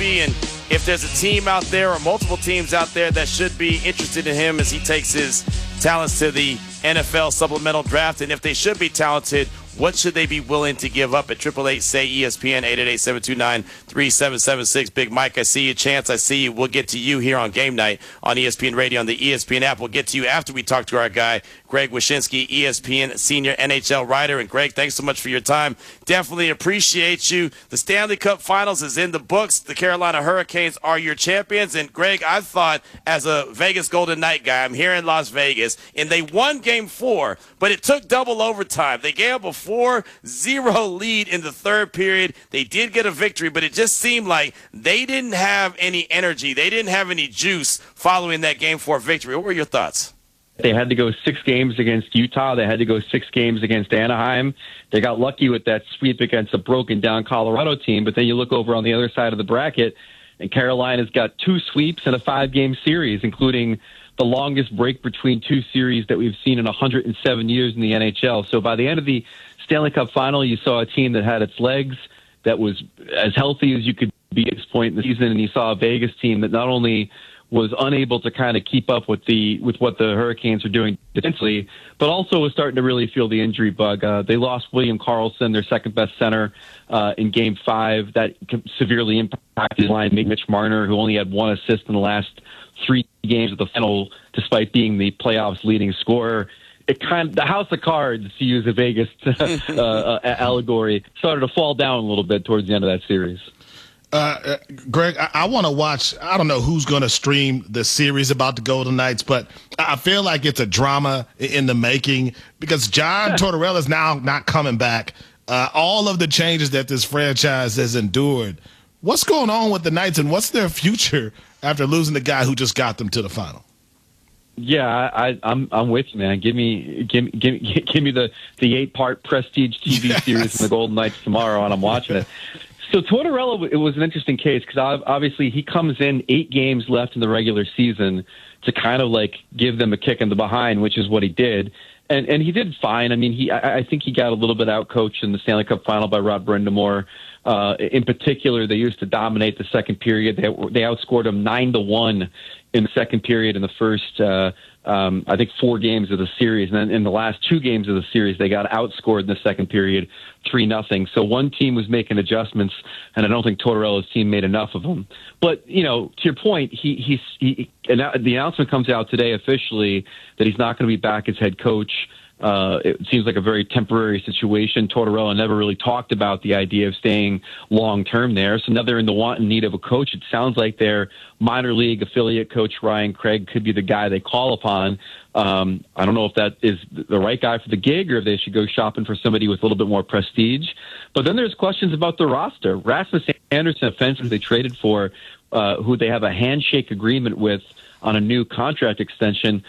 be, and if there's a team out there or multiple teams out there that should be interested in him as he takes his talents to the NFL supplemental draft, and if they should be talented, what should they be willing to give up at 888-SAY-ESPN, 888-729-3776. Big Mike, I see you. Chance, I see you. We'll get to you here on Game Night on ESPN Radio on the ESPN app. We'll get to you after we talk to our guy, Greg Wyshynski, ESPN senior NHL writer. And, Greg, thanks so much for your time. Definitely appreciate you. The Stanley Cup Finals is in the books. The Carolina Hurricanes are your champions. And, Greg, I thought as a Vegas Golden Knight guy, I'm here in Las Vegas, and they won Game 4, but it took double overtime. They gave up a 4-0 lead in the third period. They did get a victory, but it just seemed like they didn't have any energy. They didn't have any juice following that Game 4 victory. What were your thoughts? They had to go 6 games against Utah. They had to go 6 games against Anaheim. They got lucky with that sweep against a broken-down Colorado team, but then you look over on the other side of the bracket, and Carolina's got 2 sweeps in a 5-game series, including the longest break between 2 series that we've seen in 107 years in the NHL. So by the end of the Stanley Cup Final, you saw a team that had its legs, that was as healthy as you could be at this point in the season, and you saw a Vegas team that not only was unable to kind of keep up with what the Hurricanes are doing defensively, but also was starting to really feel the injury bug. They lost William Karlsson, their second-best center, in Game 5. That severely impacted line. Mitch Marner, who only had 1 assist in the last 3 games of the final, despite being the playoffs' leading scorer. The house of cards, to use a Vegas allegory, started to fall down a little bit towards the end of that series. Greg, I want to watch. I don't know who's going to stream the series about the Golden Knights, but I feel like it's a drama in the making because John Tortorella is now not coming back. All of the changes that this franchise has endured. What's going on with the Knights, and what's their future after losing the guy who just got them to the final? Yeah, I'm with you, man. Give me the 8-part prestige TV series from the Golden Knights tomorrow, and I'm watching it. So Tortorella, it was an interesting case because obviously he comes in 8 games left in the regular season to kind of like give them a kick in the behind, which is what he did. And he did fine. I mean, I think he got a little bit outcoached in the Stanley Cup Final by Rod Brind'Amour. In particular, they used to dominate the second period. They outscored him 9-1 in the second period in the first, I think, 4 games of the series. And then in the last 2 games of the series, they got outscored in the second period 3-0. So one team was making adjustments, and I don't think Tortorella's team made enough of them. But, to your point, the announcement comes out today officially that he's not going to be back as head coach. It seems like a very temporary situation. Tortorella never really talked about the idea of staying long-term there. So now they're in the want and need of a coach. It sounds like their minor league affiliate coach, Ryan Craig, could be the guy they call upon. I don't know if that is the right guy for the gig or if they should go shopping for somebody with a little bit more prestige. But then there's questions about the roster. Rasmus Anderson, a defenseman they traded for, who they have a handshake agreement with on a new contract extension,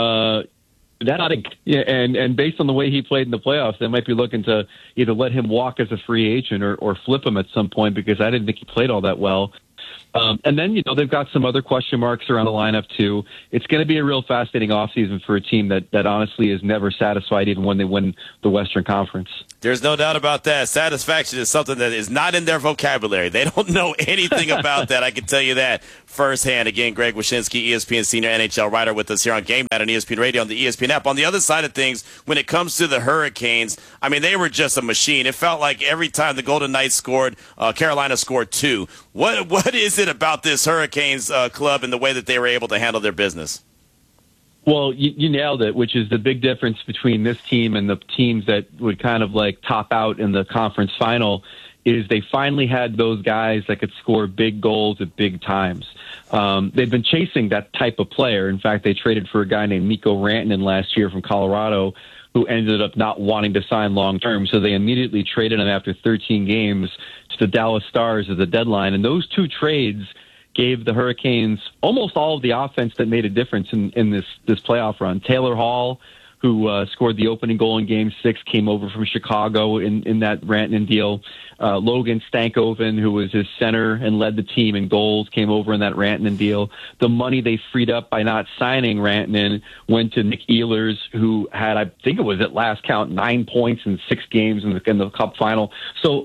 and based on the way he played in the playoffs, they might be looking to either let him walk as a free agent or flip him at some point because I didn't think he played all that well. And then, they've got some other question marks around the lineup, too. It's going to be a real fascinating offseason for a team that honestly is never satisfied even when they win the Western Conference. There's no doubt about that. Satisfaction is something that is not in their vocabulary. They don't know anything about that. I can tell you that firsthand. Again, Greg Wyshynski, ESPN senior NHL writer with us here on Game Night on ESPN Radio on the ESPN app. On the other side of things, when it comes to the Hurricanes, I mean, they were just a machine. It felt like every time the Golden Knights scored, Carolina scored 2. What is it about this Hurricanes club and the way that they were able to handle their business? Well, you nailed it, which is the big difference between this team and the teams that would kind of like top out in the conference final is they finally had those guys that could score big goals at big times. They've been chasing that type of player. In fact, they traded for a guy named Mikko Rantanen last year from Colorado who ended up not wanting to sign long-term. So they immediately traded him after 13 games to the Dallas Stars at the deadline. And those 2 trades gave the Hurricanes almost all of the offense that made a difference in this playoff run. Taylor Hall, who scored the opening goal in Game 6, came over from Chicago in that Rantanen deal. Logan Stankoven, who was his center and led the team in goals, came over in that Rantanen deal. The money they freed up by not signing Rantanen went to Nick Ehlers, who had, I think it was at last count, 9 points in 6 games in the Cup final. So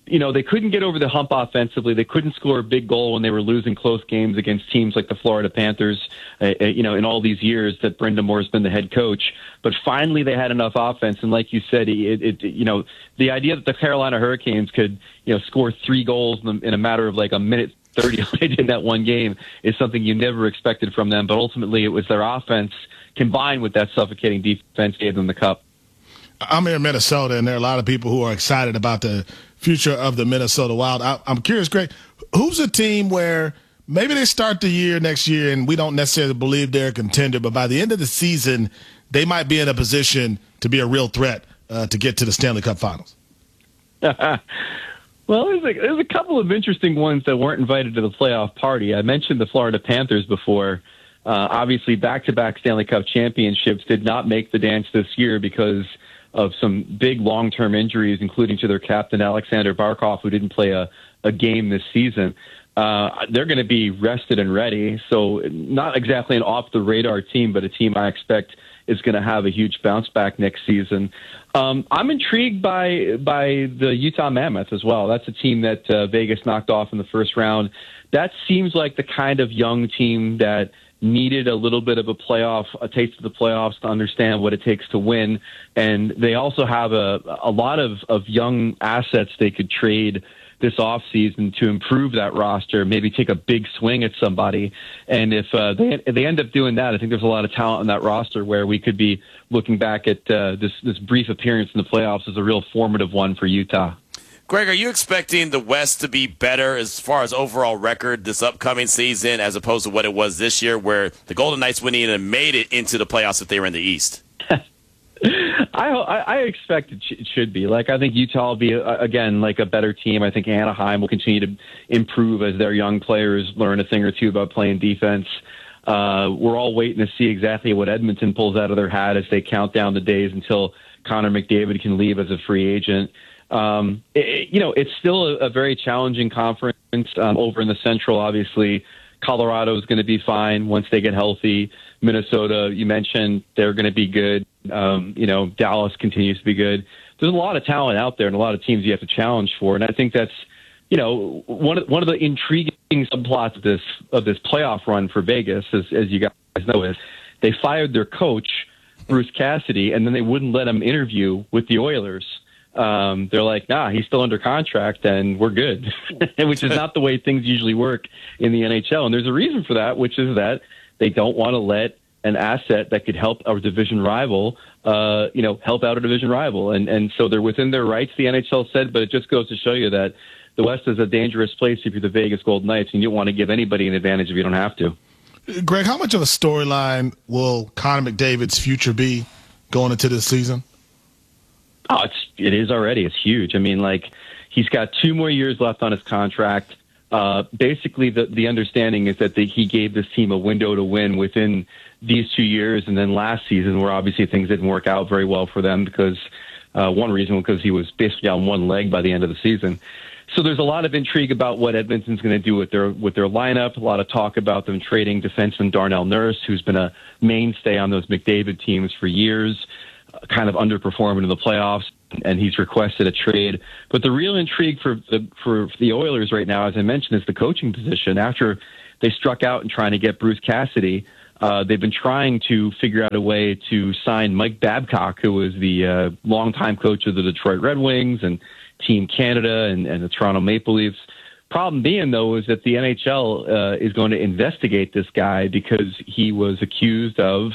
they couldn't get over the hump offensively. They couldn't score a big goal when they were losing close games against teams like the Florida Panthers, in all these years that Brendan Moore's been the head coach. But finally they had enough offense. And like you said, the idea that the Carolina Hurricanes could, score 3 goals in a matter of like a minute 30 in that one game is something you never expected from them. But ultimately it was their offense combined with that suffocating defense gave them the cup. I'm here in Minnesota, and there are a lot of people who are excited about the future of the Minnesota Wild. I'm curious, Greg, who's a team where maybe they start the year next year and we don't necessarily believe they're a contender, but by the end of the season, they might be in a position to be a real threat to get to the Stanley Cup Finals? Well, there's a couple of interesting ones that weren't invited to the playoff party. I mentioned the Florida Panthers before. Obviously, back-to-back Stanley Cup championships did not make the dance this year because of some big long-term injuries, including to their captain, Alexander Barkov, who didn't play a game this season. They're going to be rested and ready, so not exactly an off-the-radar team, but a team I expect is going to have a huge bounce back next season. I'm intrigued by the Utah Mammoth as well. That's a team that Vegas knocked off in the first round. That seems like the kind of young team that needed a little bit of a taste of the playoffs to understand what it takes to win. And they also have a lot of young assets they could trade this offseason to improve that roster, maybe take a big swing at somebody. And if they end up doing that, I think there's a lot of talent on that roster where we could be looking back at this brief appearance in the playoffs as a real formative one for Utah. Greg, are you expecting the West to be better as far as overall record this upcoming season as opposed to what it was this year where the Golden Knights wouldn't even made it into the playoffs if they were in the East? I expect it should be. Like, I think Utah will be, again, like a better team. I think Anaheim will continue to improve as their young players learn a thing or two about playing defense. We're all waiting to see exactly what Edmonton pulls out of their hat as they count down the days until Connor McDavid can leave as a free agent. It's still a very challenging conference over in the Central. Obviously, Colorado is going to be fine once they get healthy. Minnesota, you mentioned, they're going to be good. Dallas continues to be good. There's a lot of talent out there and a lot of teams you have to challenge for. And I think that's, one of the intriguing subplots of this playoff run for Vegas, as you guys know, is they fired their coach, Bruce Cassidy, and then they wouldn't let him interview with the Oilers. They're like, nah, he's still under contract and we're good, which is not the way things usually work in the NHL. And there's a reason for that, which is that they don't want to let an asset that could help our division rival, help out a division rival. And so they're within their rights, the NHL said, but it just goes to show you that the West is a dangerous place if you're the Vegas Golden Knights and you don't want to give anybody an advantage if you don't have to. Greg, how much of a storyline will Connor McDavid's future be going into this season? Oh, it is already. It's huge. I mean, he's got 2 more years left on his contract. Basically, the understanding is that he gave this team a window to win within these 2 years, and then last season, where obviously things didn't work out very well for them because one reason because he was basically on one leg by the end of the season. So there's a lot of intrigue about what Edmonton's going to do with their lineup. A lot of talk about them trading defenseman Darnell Nurse, who's been a mainstay on those McDavid teams for years, kind of underperforming in the playoffs, and he's requested a trade. But the real intrigue for the Oilers right now, as I mentioned, is the coaching position. After they struck out in trying to get Bruce Cassidy, they've been trying to figure out a way to sign Mike Babcock, who was the longtime coach of the Detroit Red Wings and Team Canada and the Toronto Maple Leafs. Problem being, though, is that the NHL is going to investigate this guy because he was accused of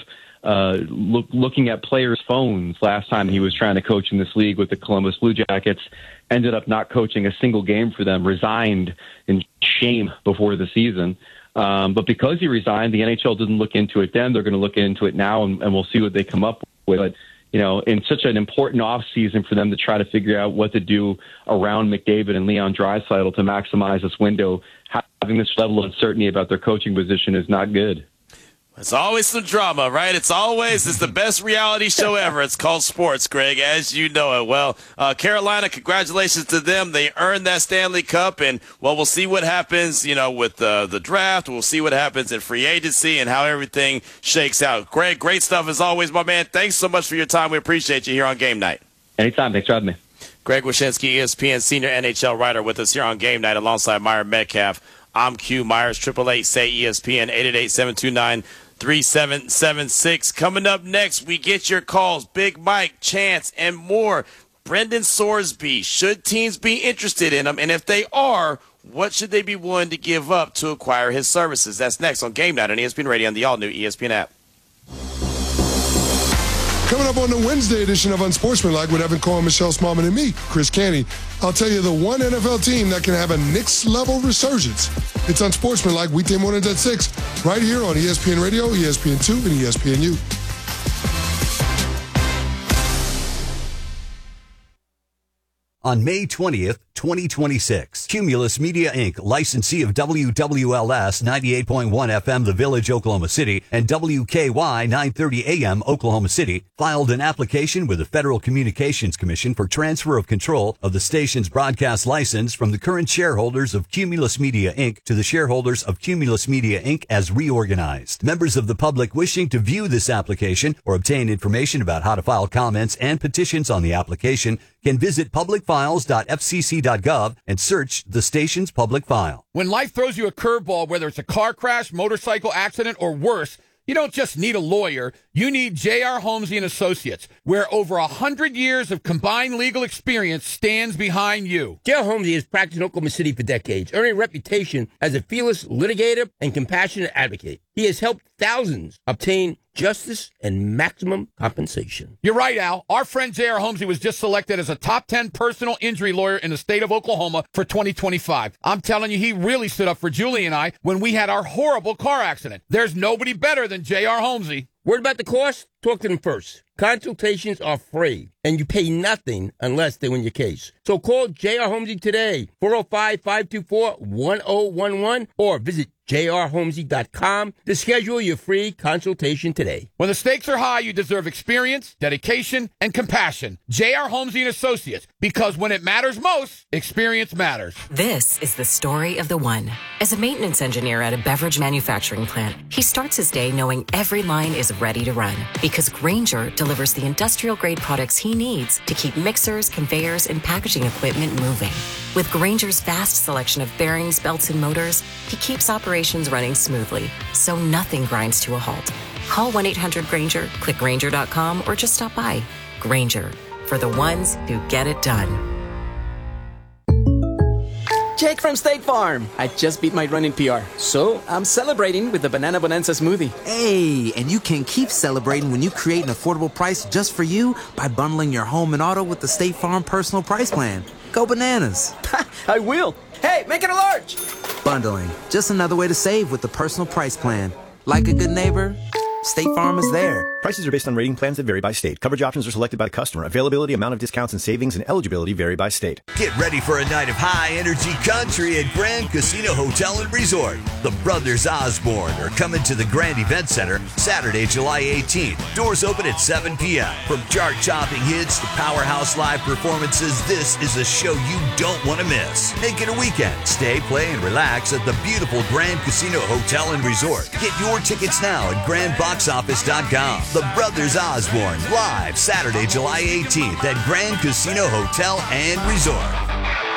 looking at players' phones last time he was trying to coach in this league with the Columbus Blue Jackets, ended up not coaching a single game for them, resigned in shame before the season. But because he resigned, the NHL didn't look into it then. They're going to look into it now, and we'll see what they come up with. But, in such an important offseason for them to try to figure out what to do around McDavid and Leon Draisaitl to maximize this window, having this level of uncertainty about their coaching position is not good. It's always some drama, right? It's the best reality show ever. It's called sports, Greg, as you know it. Well, Carolina, congratulations to them. They earned that Stanley Cup, and, we'll see what happens, with the draft. We'll see what happens in free agency and how everything shakes out. Greg, great stuff as always, my man. Thanks so much for your time. We appreciate you here on Game Night. Anytime. Thanks for having me. Greg Wyshynski, ESPN senior NHL writer, with us here on Game Night alongside Myron Metcalf. I'm Q Myers, 888-SAY-ESPN, 888-729-3776. Coming up next, we get your calls. Big Mike, Chance, and more. Brendan Sorsby, should teams be interested in him? And if they are, what should they be willing to give up to acquire his services? That's next on Game Night on ESPN Radio and the all-new ESPN app. Coming up on the Wednesday edition of Unsportsmanlike with Evan Cohen, Michelle Smallman, and me, Chris Canty, I'll tell you the one NFL team that can have a Knicks-level resurgence. It's Unsportsmanlike, weekday mornings at 6, right here on ESPN Radio, ESPN2, and ESPNU. On May 20th, 2026, Cumulus Media Inc., licensee of WWLS 98.1 FM The Village, Oklahoma City, and WKY 930 AM Oklahoma City, filed an application with the Federal Communications Commission for transfer of control of the station's broadcast license from the current shareholders of Cumulus Media Inc. to the shareholders of Cumulus Media Inc. as reorganized. Members of the public wishing to view this application or obtain information about how to file comments and petitions on the application can visit publicfiles.fcc.gov and search the station's public file. When life throws you a curveball, whether it's a car crash, motorcycle accident, or worse, you don't just need a lawyer. You need J.R. Holmesy & Associates, where over 100 years of combined legal experience stands behind you. J.R. Holmesy has practiced in Oklahoma City for decades, earning a reputation as a fearless litigator and compassionate advocate. He has helped thousands obtain justice and maximum compensation. You're right, Al. Our friend J.R. Holmesy was just selected as a top 10 personal injury lawyer in the state of Oklahoma for 2025. I'm telling you, he really stood up for Julie and I when we had our horrible car accident. There's nobody better than J.R. Holmesy. Worried about the cost? Talk to them first. Consultations are free, and you pay nothing unless they win your case. So call J.R. Holmesy today, 405-524-1011, or visit jrholmesy.com to schedule your free consultation today. When the stakes are high, you deserve experience, dedication, and compassion. J.R. Holmesy & Associates, because when it matters most, experience matters. This is the story of the one. As a maintenance engineer at a beverage manufacturing plant, he starts his day knowing every line is ready to run, because Grainger delivers the industrial-grade products he needs to keep mixers, conveyors, and packaging equipment moving. With Grainger's vast selection of bearings, belts, and motors, he keeps operations running smoothly, so nothing grinds to a halt. Call 1-800-GRAINGER, click Grainger.com, or just stop by. Grainger, for the ones who get it done. Jake from State Farm. I just beat my running PR, so I'm celebrating with the Banana Bonanza smoothie. Hey, and you can keep celebrating when you create an affordable price just for you by bundling your home and auto with the State Farm Personal Price Plan. Go bananas. I will. Hey, make it a large. Bundling, just another way to save with the Personal Price Plan. Like a good neighbor, State Farm is there. Prices are based on rating plans that vary by state. Coverage options are selected by the customer. Availability, amount of discounts and savings, and eligibility vary by state. Get ready for a night of high-energy country at Grand Casino Hotel and Resort. The Brothers Osborne are coming to the Grand Event Center Saturday, July 18th. Doors open at 7 p.m. From chart-topping hits to powerhouse live performances, this is a show you don't want to miss. Make it a weekend. Stay, play, and relax at the beautiful Grand Casino Hotel and Resort. Get your tickets now at grandboxoffice.com. The Brothers Osborne, live Saturday, July 18th at Grand Casino Hotel and Resort.